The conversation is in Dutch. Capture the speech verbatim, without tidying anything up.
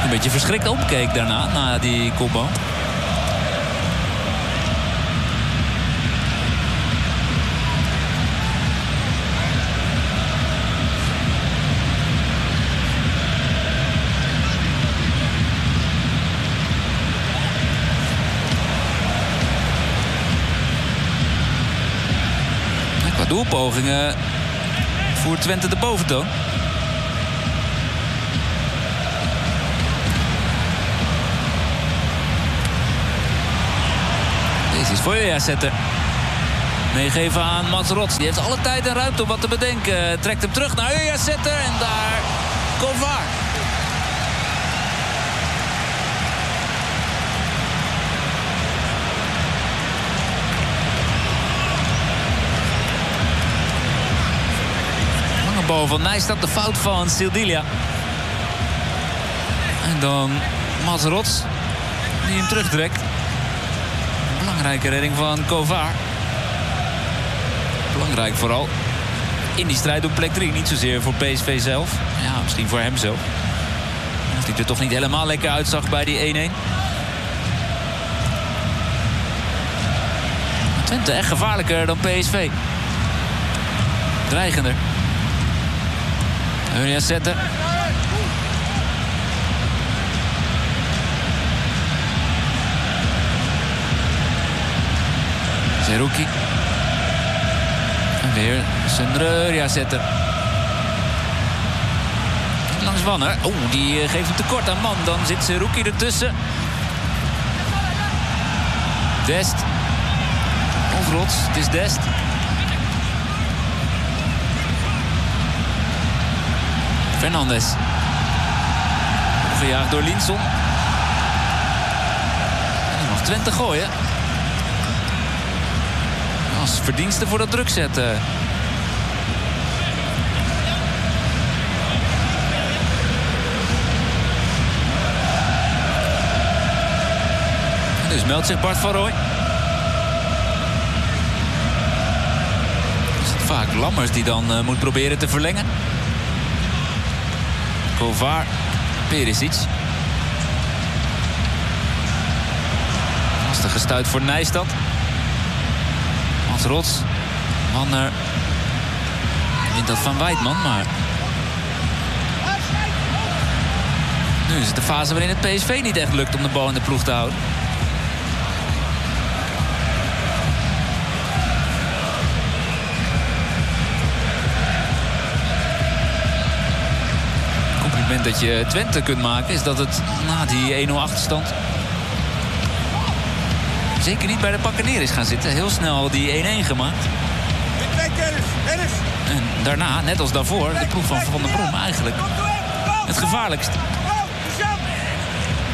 Een beetje verschrikt opkeek daarna, na die kopbal. Qua doelpogingen voert Twente de boventoon. Deze is voor J Z. Meegeven aan Mats Rots. Die heeft alle tijd en ruimte om wat te bedenken. Trekt hem terug naar J Z en daar Kovar. Lange bal van Nijstad, de fout van Sildilia. En dan Mats Rots die hem terugtrekt. Belangrijke redding van Kovar. Belangrijk vooral in die strijd op plek drie. Niet zozeer voor P S V zelf. Ja, misschien voor hem zelf. Als hij er toch niet helemaal lekker uitzag bij die één-één. Twente echt gevaarlijker dan P S V. Dreigender. Hurja zetten. Zerouki. En weer Sundreurja zetten. Langs Wanner. Oeh, die geeft hem tekort aan man. Dan zit Zerouki ertussen. Dest. Of Rots. Het is Dest. Fernandes. Gejaagd door Linson. En dan mag Twente gooien. Als verdienste voor dat druk zetten. Dus meldt zich Bart van Rooij. Is het vaak Lammers die dan uh, moet proberen te verlengen. Kovar, Perisic. Lastige stuit voor Nijstad. Mats Rots. Manner. Wint dat van Weidman, maar... Nu is het de fase waarin het P S V niet echt lukt om de bal in de ploeg te houden. Het compliment dat je Twente kunt maken is dat het na die één nul achterstand... zeker niet bij de pakken neer is gaan zitten. Heel snel die één-één gemaakt. En daarna, net als daarvoor, de ploeg van Van der Brom eigenlijk het gevaarlijkst.